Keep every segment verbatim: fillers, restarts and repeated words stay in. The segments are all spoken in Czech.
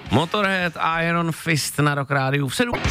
Motorhead a Iron Fist na Rock Rádiu v sedm.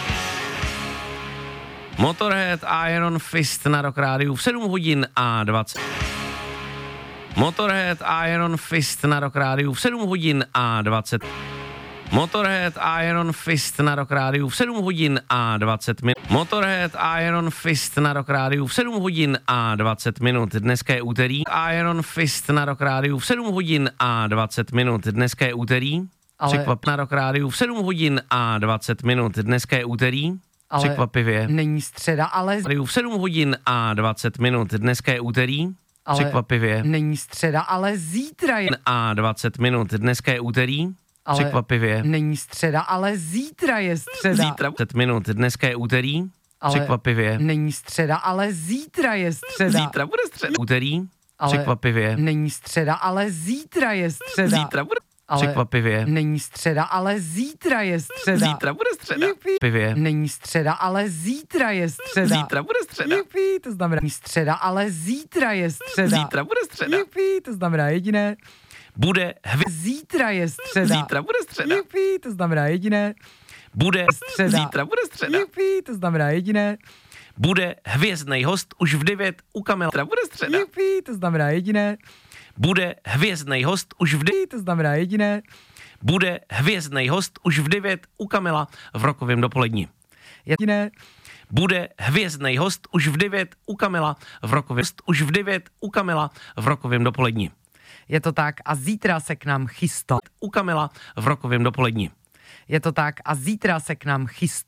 Motorhead a Iron Fist na Rock Rádiu v sedm hodin a dvacet. Motorhead a Iron Fist na Rock Rádiu v sedm hodin a dvacet. Motorhead a Iron Fist na Rock Rádiu v sedm hodin a dvacet minut. Motorhead a Iron Fist na Rock Rádiu v sedm hodin a dvacet minut. Dneska je úterý. Iron Fist na Rock Rádiu v sedm hodin a dvacet minut. Dneska je úterý. Ale... Překvap na Rock Rádiu v sedm hodin a dvacet minut. Dneska je úterý. Ale... Překvapivě. Není středa, ale... V sedm hodin a dvacet minut. Dneska je úterý. Ale... Překvapivě. Není středa, ale zítra je... A dvacet minut. Dneska je úterý. Ale Překvapivě. Není středa, ale zítra je středa. Zítra dvacet minut. Dneska je úterý. Ale Překvapivě. Není středa, ale zítra je středa. Zítra bude středa. Úterý. Ale Překvapivě. Není středa, ale zítra je středa. Zítra bude Ale Překvapivě. Není středa, ale zítra je středa. Zítra bude středa. Jupi. Pivě. Není středa, ale zítra je středa. Zítra bude středa. Jupi, to znamená není středa, ale zítra je středa. Zítra bude středa. Jupi, to znamená jediné. Bude hvězd. Zítra je středa. Zítra bude středa. Jupi, to znamená jediné. Bude Středa. Zítra bude středa. Jupi, to znamená jediné. Bude hvězdnej host už v devět u Kamila. Zítra bude středa. Jupi, to znamená jediné. Bude hvězdnej host už v devět. To znamená jediné. Bude hvězdnej host už v devět u Kamila v rokovém dopolední. Jediné. Bude hvězdnej host už v devět u Kamila v rokovém už v devět u Kamila v rokovém dopolední. Je to tak a zítra se k nám chystá. U Kamila v rokovém dopolední. Je to tak a zítra se k nám chystá.